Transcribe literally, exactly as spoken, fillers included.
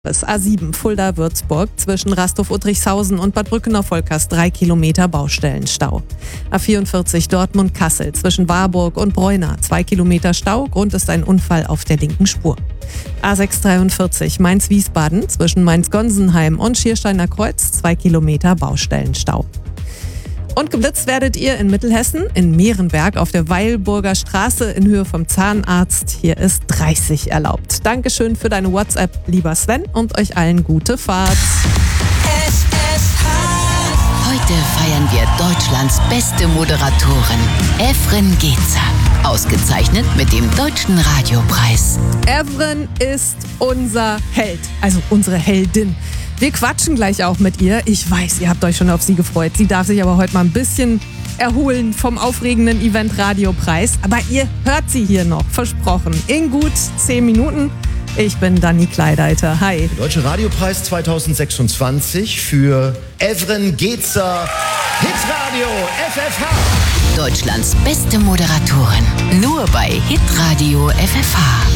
Das A sieben Fulda-Würzburg zwischen Rastow-Uttrichshausen und Bad Brückener-Volkers drei Kilometer Baustellenstau. A vierundvierzig Dortmund-Kassel zwischen Warburg und Bräuna zwei Kilometer Stau. Grund ist ein Unfall auf der linken Spur. A sechshundertdreiundvierzig Mainz-Wiesbaden zwischen Mainz-Gonsenheim und Schiersteiner Kreuz zwei Kilometer Baustellenstau. Und geblitzt werdet ihr in Mittelhessen, in Mehrenberg auf der Weilburger Straße in Höhe vom Zahnarzt. Hier ist dreißig erlaubt. Dankeschön für deine WhatsApp, lieber Sven, und euch allen gute Fahrt. Heute feiern wir Deutschlands beste Moderatorin, Evren Gezer. Ausgezeichnet mit dem Deutschen Radiopreis. Evren ist unser Held, also unsere Heldin. Wir quatschen gleich auch mit ihr. Ich weiß, ihr habt euch schon auf sie gefreut. Sie darf sich aber heute mal ein bisschen erholen vom aufregenden Event Radiopreis. Aber ihr hört sie hier noch, versprochen. In gut zehn Minuten. Ich bin Dani Kleideiter. Hi. Der Deutsche Radiopreis zweitausendsechsundzwanzig für Evren Gezer, Hitradio F F H. Deutschlands beste Moderatorin. Nur bei Hitradio F F H.